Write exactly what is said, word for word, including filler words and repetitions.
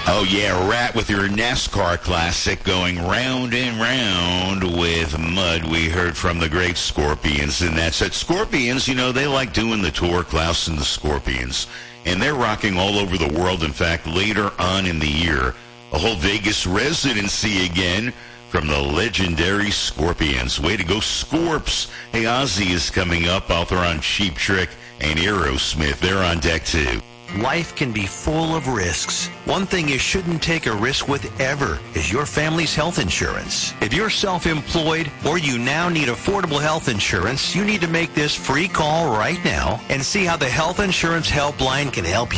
Oh, yeah, Rat with your NASCAR classic going round and round with mud. We heard from the great Scorpions, and that's it. Scorpions, you know, they like doing the tour, Klaus and the Scorpions, and they're rocking all over the world. In fact, later on in the year, a whole Vegas residency again from the legendary Scorpions. Way to go, Scorps. Hey, Ozzy is coming up, author on Cheap Trick, and Aerosmith. They're on deck, too. Life can be full of risks. One thing you shouldn't take a risk with ever is your family's health insurance. If you're self-employed or you now need affordable health insurance, you need to make this free call right now and see how the Health Insurance Helpline can help you.